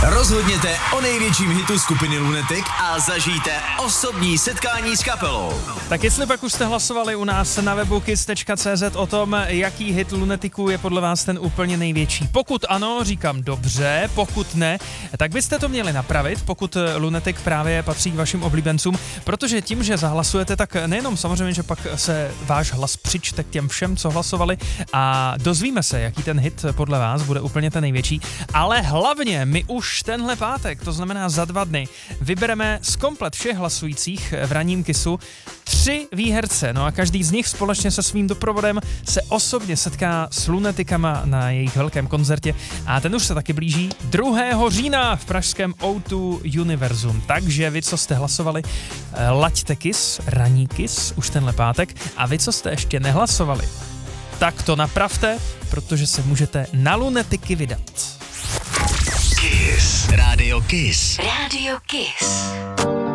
Rozhodněte o největším hitu skupiny Lunatic a zažijte osobní setkání s kapelou. Tak jestli pak už jste hlasovali u nás na webu kiss.cz o tom, jaký hit Lunaticů je podle vás ten úplně největší. Pokud ano, říkám dobře, pokud ne, tak byste to měli napravit, pokud Lunatic právě patří k vašim oblíbencům, protože tím, že zahlasujete, tak nejenom samozřejmě, že pak se váš hlas přičte k těm všem, co hlasovali a dozvíme se, jaký ten hit podle vás bude úplně ten největší, ale hlavně my už tenhle pátek, to znamená za 2 dny, vybereme z komplet všech hlasujících v ranním Kissu 3 výherce, no a každý z nich společně se svým doprovodem se osobně setká s Lunaticama na jejich velkém koncertě a ten už se taky blíží 2. října v pražském O2 Univerzum. Takže vy, co jste hlasovali, laďte Kiss, ranní Kiss už tenhle pátek a vy, co jste ještě nehlasovali, tak to napravte, protože se můžete na Lunatiky vydat. Kiss. Rádio Kiss. Rádio Kiss.